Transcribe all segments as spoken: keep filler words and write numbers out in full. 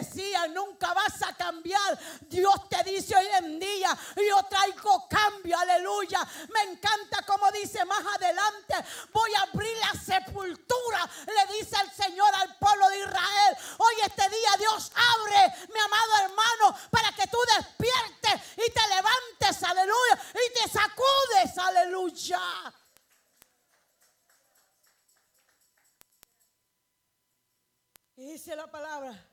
decían, nunca vas a cambiar. Dios te dice hoy en día, yo traigo cambio, aleluya. Me encanta como dice más adelante, voy a abrir la sepultura, le dice el Señor al pueblo de Israel. Hoy este día Dios abre, mi amado hermano, para que tú despiertes y te levantes, aleluya, y te sacudes, aleluya. Y dice la palabra,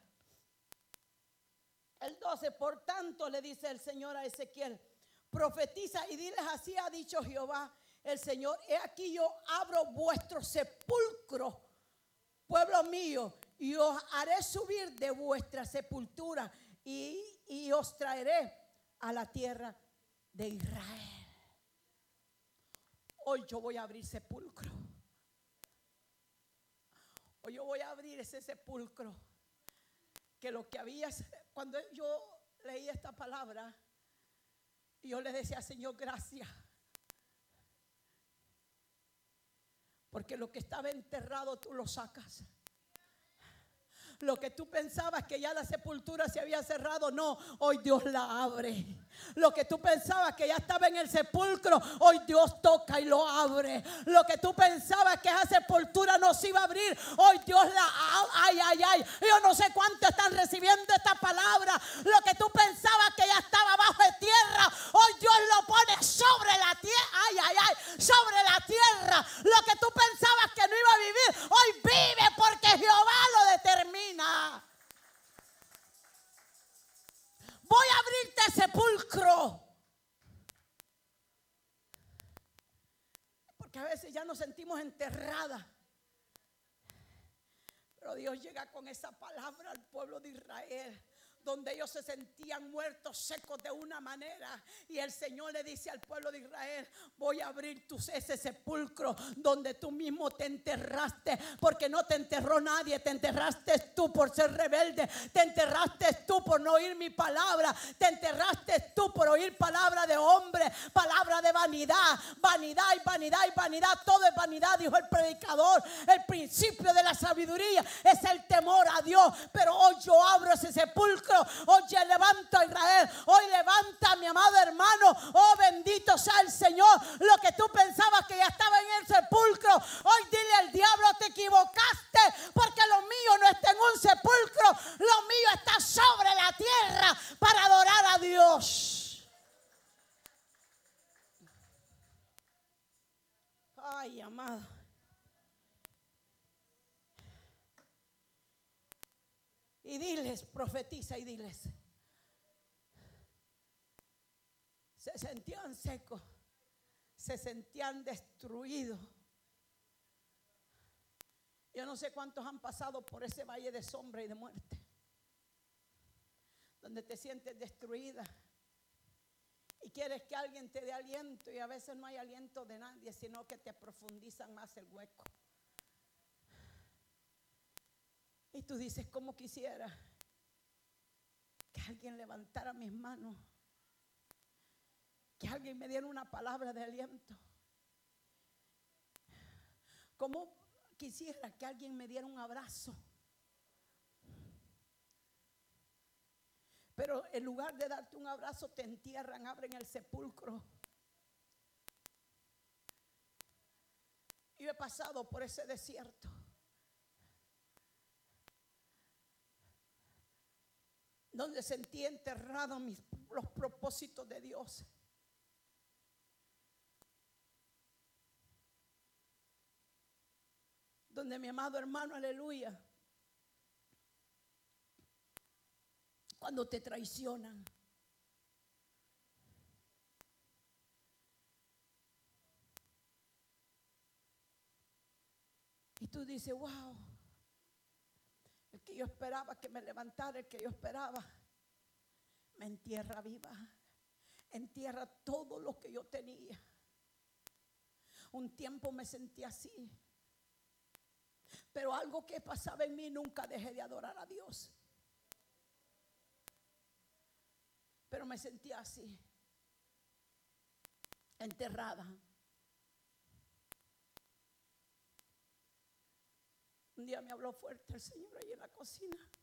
el doce, por tanto le dice el Señor a Ezequiel, profetiza y diles, así ha dicho Jehová el Señor, he aquí yo abro vuestro sepulcro, pueblo mío, y os haré subir de vuestra sepultura y, y os traeré a la tierra de Israel. Hoy yo voy a abrir sepulcro. Hoy yo voy a abrir ese sepulcro. Que lo que había, cuando yo leí esta palabra, yo le decía, Señor, gracias. Porque lo que estaba enterrado tú lo sacas. Lo que tú pensabas que ya la sepultura se había cerrado, no, hoy Dios la abre. Lo que tú pensabas que ya estaba en el sepulcro, hoy Dios toca y lo abre. Lo que tú pensabas que esa sepultura no se iba a abrir, hoy Dios la abre. Ay, ay, ay. Yo no sé cuánto están recibiendo esta palabra. Lo que tú pensabas que ya estaba bajo de tierra, hoy Dios lo pone sobre la tierra. Ay, ay, ay, sobre la tierra. Lo que tú pensabas que no iba a vivir, hoy vive porque Jehová lo determina. Voy a abrirte sepulcro. Porque a veces ya nos sentimos enterradas. Pero Dios llega con esa palabra al pueblo de Israel, donde ellos se sentían muertos, secos de una manera. Y el Señor le dice al pueblo de Israel, voy a abrir tu, ese sepulcro donde tú mismo te enterraste. Porque no te enterró nadie, te enterraste tú por ser rebelde. Te enterraste tú por no oír mi palabra. Te enterraste tú por oír palabra de hombre, palabra de vanidad. Vanidad y vanidad y vanidad, todo es vanidad, dijo el predicador. El principio de la sabiduría es el temor a Dios. Pero hoy yo abro ese sepulcro. Hoy levanto a Israel. Hoy levanta a mi amado hermano. Oh, bendito sea el Señor. Lo que tú pensabas que ya estaba en el sepulcro, hoy dile al diablo, te equivocaste, porque lo mío no está en un sepulcro, lo mío está sobre la tierra para adorar a Dios. Ay, amado. Y diles, profetiza y diles. Se sentían secos, se sentían destruidos. Yo no sé cuántos han pasado por ese valle de sombra y de muerte, donde te sientes destruida y quieres que alguien te dé aliento, y a veces no hay aliento de nadie, sino que te profundizan más el hueco. Y tú dices, ¿cómo quisiera que alguien levantara mis manos? Que alguien me diera una palabra de aliento. ¿Cómo quisiera que alguien me diera un abrazo? Pero en lugar de darte un abrazo, te entierran, abren el sepulcro. Yo he pasado por ese desierto. Donde sentí enterrados mis, los propósitos de Dios. Donde mi amado hermano, aleluya, cuando te traicionan, y tú dices, wow, el que yo esperaba que me levantara, el que yo esperaba, me entierra viva, entierra todo lo que yo tenía. Un tiempo me sentí así, pero algo que pasaba en mí, nunca dejé de adorar a Dios. Pero me sentía así, enterrada. Un día me habló fuerte el Señor ahí en la cocina.